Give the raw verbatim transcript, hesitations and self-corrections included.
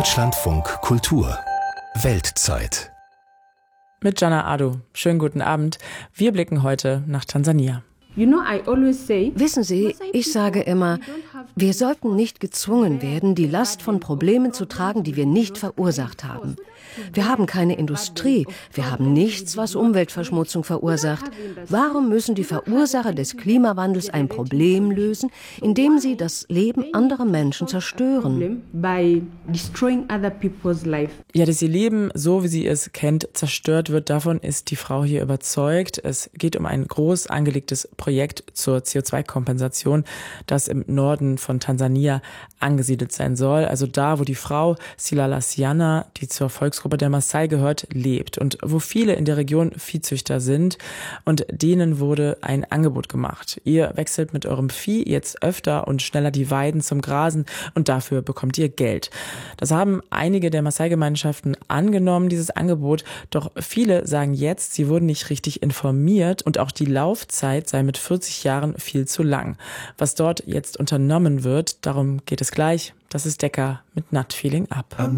Deutschlandfunk Kultur Weltzeit mit Jana Adu. Schönen guten Abend. Wir blicken heute nach Tansania. Wissen Sie, ich sage immer, wir sollten nicht gezwungen werden, die Last von Problemen zu tragen, die wir nicht verursacht haben. Wir haben keine Industrie, wir haben nichts, was Umweltverschmutzung verursacht. Warum müssen die Verursacher des Klimawandels ein Problem lösen, indem sie das Leben anderer Menschen zerstören? Ja, dass ihr Leben, so wie sie es kennt, zerstört wird, davon ist die Frau hier überzeugt. Es geht um ein groß angelegtes Projekt zur C O zwei Kompensation, das im Norden von Tansania angesiedelt sein soll. Also da, wo die Frau Silalasiana, die zur Volksgruppe der Maasai gehört, lebt und wo viele in der Region Viehzüchter sind, und denen wurde ein Angebot gemacht. Ihr wechselt mit eurem Vieh jetzt öfter und schneller die Weiden zum Grasen und dafür bekommt ihr Geld. Das haben einige der Maasai-Gemeinschaften angenommen, dieses Angebot, doch viele sagen jetzt, sie wurden nicht richtig informiert und auch die Laufzeit sei mit vierzig Jahren viel zu lang. Was dort jetzt unternommen wird, darum geht es gleich. Das ist Decker mit Nut Feeling Up.